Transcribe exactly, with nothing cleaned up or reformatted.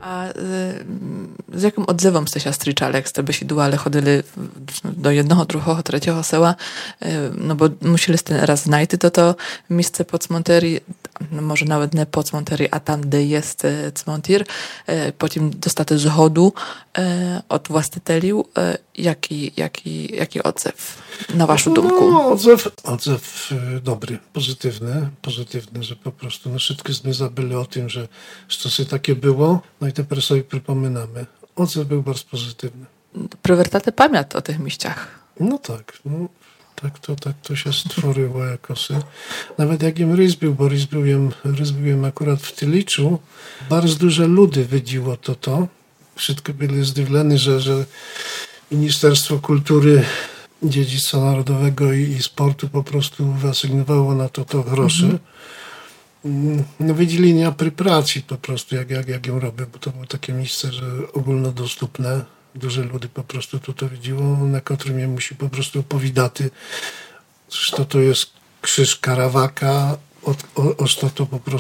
A y, z jakým odzevom ste sa stričali, ak ste besidували, ходили do jedného, druhého, tretieho sela? No bo museli ste raz znajти toto місце po cmontéri, no może nawet nie po cmontéri, a tam, kde jest cmontír, потім dostate zhodu od właścicieli. Jaki, jaki, jaki odzew na waszą dumku? No, odzew, odzew dobry, pozytywny, pozytywny, że po prostu no wszyscy zabyli o tym, że coś takie było, no i teraz sobie przypominamy. Odzew był bardzo pozytywny. Przywertate pamięć o tych miejscach. No tak, no, tak, to, tak to się stworzyło jakoś. Nawet jak im rys był, bo rys byłem, rys byłem akurat w Tyliczu, bardzo dużo ludzi widziło to to. Wszyscy byli zdziwieni, że, że Ministerstwo Kultury, Dziedzictwa Narodowego i, i Sportu po prostu wyasygnowało na to to groszy. Mm-hmm. No widzieli nie przy pracy po prostu, jak, jak, jak ją robię, bo to było takie miejsce, że ogólnodostępne. Dużo ludzi po prostu to to widziło, na którym je musi po prostu opowiadać, że to jest krzyż Karawaka, o, o, o to po prostu